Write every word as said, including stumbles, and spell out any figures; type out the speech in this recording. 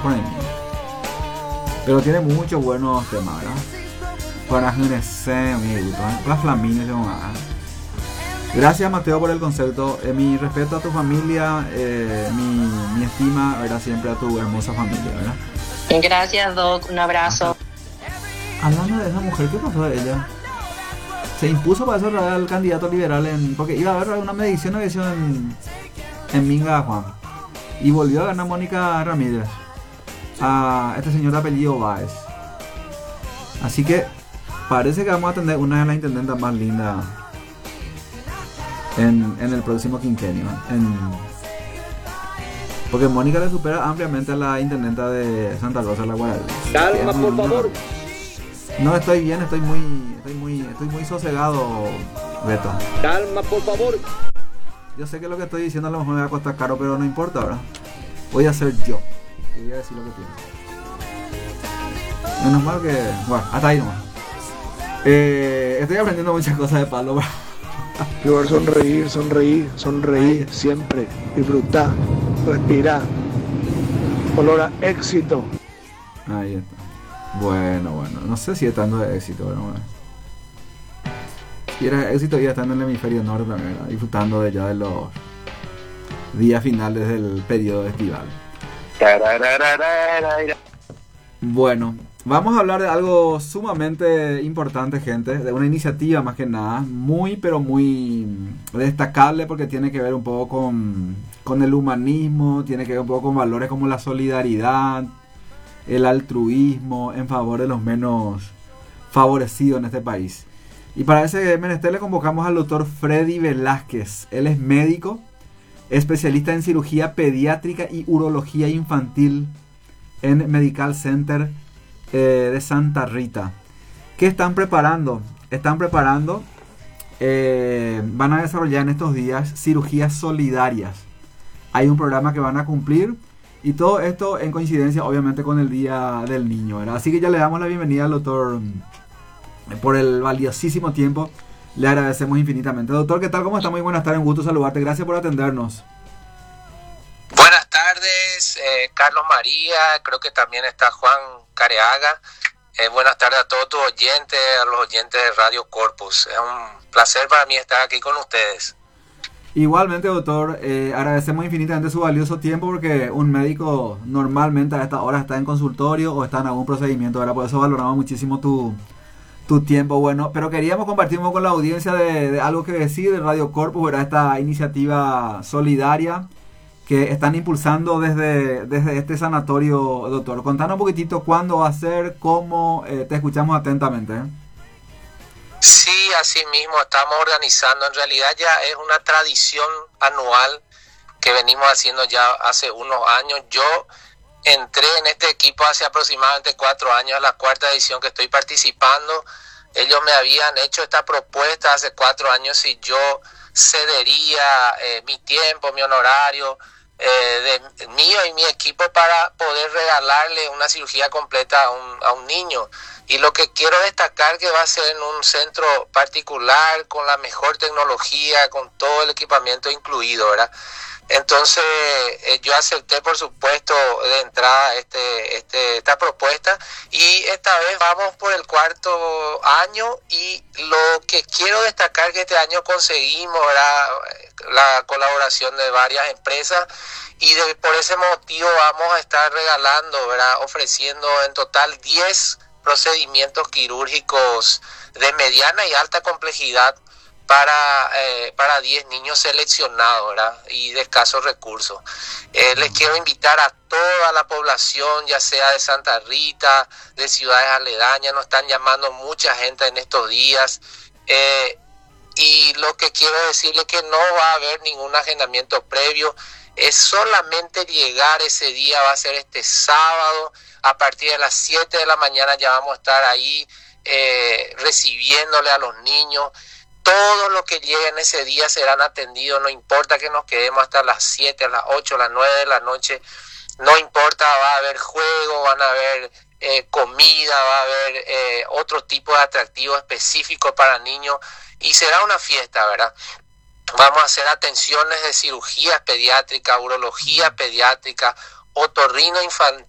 por ahí. Pero tiene muchos buenos temas, ¿verdad? Para Genesis, mi gusto, la Flamina, gracias Mateo por el concepto. Eh, mi respeto a tu familia, eh, mi, mi estima, ¿verdad? Siempre a tu hermosa familia, ¿verdad? Gracias, Doc, un abrazo. Hablando de esa mujer, ¿qué pasó de ella? Se impuso para eso el candidato liberal en, porque iba a haber una medición en, en Minga, Juan, y volvió a ganar Mónica Ramírez a este señor de apellido Báez. Así que parece que vamos a tener una de las intendentas más lindas en, en el próximo quinquenio. En, porque Mónica le supera ampliamente a la intendenta de Santa Rosa de la Guadalupe. Calma, por favor. No, estoy bien, estoy muy, estoy muy, estoy muy sosegado, Beto. Calma, por favor. Yo sé que lo que estoy diciendo a lo mejor me va a costar caro, pero no importa, ¿verdad? Voy a ser yo. Y voy a decir lo que pienso. Menos mal que... Bueno, hasta ahí nomás. Eh, estoy aprendiendo muchas cosas de Pablo. Peor sonreír, sonreír, sonreír siempre. Disfrutar, respirar. Olor a éxito. Ahí está. Bueno, bueno. No sé si estando de éxito, pero bueno. Si era éxito, ya estando en el hemisferio norte también, ¿verdad? Disfrutando de ya de los días finales del periodo estival. Bueno, vamos a hablar de algo sumamente importante, gente, de una iniciativa más que nada, muy pero muy destacable porque tiene que ver un poco con, con el humanismo, tiene que ver un poco con valores como la solidaridad, el altruismo en favor de los menos favorecidos en este país. Y para ese menester le convocamos al doctor Freddy Velázquez. Él es médico, especialista en cirugía pediátrica y urología infantil en Medical Center eh, de Santa Rita. ¿Qué están preparando? Están preparando, eh, van a desarrollar en estos días cirugías solidarias. Hay un programa que van a cumplir y todo esto en coincidencia obviamente con el Día del Niño, ¿verdad? Así que ya le damos la bienvenida al doctor por el valiosísimo tiempo. Le agradecemos infinitamente. Doctor, ¿qué tal? ¿Cómo está? Muy buenas tardes, un gusto saludarte. Gracias por atendernos. Buenas tardes, eh, Carlos María, creo que también está Juan Careaga. Eh, buenas tardes a todos tus oyentes, a los oyentes de Radio Corpus. Es un placer para mí estar aquí con ustedes. Igualmente, doctor, eh, agradecemos infinitamente su valioso tiempo porque un médico normalmente a esta hora está en consultorio o está en algún procedimiento, ¿verdad? Por eso valoramos muchísimo tu, tu tiempo. Bueno, pero queríamos compartir un poco con la audiencia de, de algo que decir de Radio Corpus, ¿verdad? Esta iniciativa solidaria que están impulsando desde, desde este sanatorio, doctor. Contanos un poquitito cuándo va a ser, cómo, eh, te escuchamos atentamente. ¿eh? Sí, así mismo estamos organizando. En realidad ya es una tradición anual que venimos haciendo ya hace unos años. Yo entré en este equipo hace aproximadamente cuatro años, a la cuarta edición que estoy participando. Ellos me habían hecho esta propuesta hace cuatro años si yo cedería eh, mi tiempo, mi honorario, Eh, de mío y mi equipo para poder regalarle una cirugía completa a un, a un niño. Y lo que quiero destacar que va a ser en un centro particular con la mejor tecnología, con todo el equipamiento incluido, ¿verdad? Entonces eh, yo acepté por supuesto de entrada este, este, esta propuesta y esta vez vamos por el cuarto año y lo que quiero destacar que este año conseguimos, ¿verdad?, la colaboración de varias empresas y de, por ese motivo vamos a estar regalando, ¿verdad?, ofreciendo en total diez procedimientos quirúrgicos de mediana y alta complejidad para eh, para diez niños seleccionados, ¿verdad?, y de escasos recursos. Eh, les quiero invitar a toda la población, ya sea de Santa Rita, de ciudades aledañas, nos están llamando mucha gente en estos días. Eh, y lo que quiero decirles es que no va a haber ningún agendamiento previo, es solamente llegar ese día, va a ser este sábado, a partir de las siete de la mañana ya vamos a estar ahí eh, recibiéndole a los niños. Todos los que lleguen ese día serán atendidos, no importa que nos quedemos hasta las siete, a las ocho, a las nueve de la noche, no importa, va a haber juego, van a haber eh, comida, va a haber eh, otro tipo de atractivo específico para niños y será una fiesta, ¿verdad? Vamos a hacer atenciones de cirugía pediátrica, urología pediátrica, otorrino infantil,